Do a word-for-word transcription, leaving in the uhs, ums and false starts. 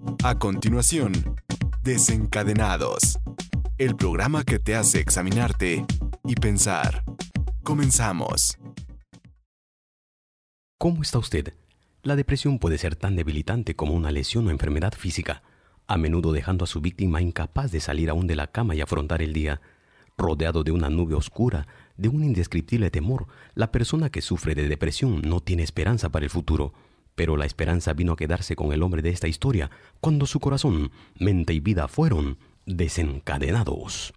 A continuación, Desencadenados, el programa que te hace examinarte y pensar. Comenzamos. ¿Cómo está usted? La depresión puede ser tan debilitante como una lesión o enfermedad física, a menudo dejando a su víctima incapaz de salir aún de la cama y afrontar el día. Rodeado de una nube oscura, de un indescriptible temor, la persona que sufre de depresión no tiene esperanza para el futuro. Pero la esperanza vino a quedarse con el hombre de esta historia cuando su corazón, mente y vida fueron desencadenados.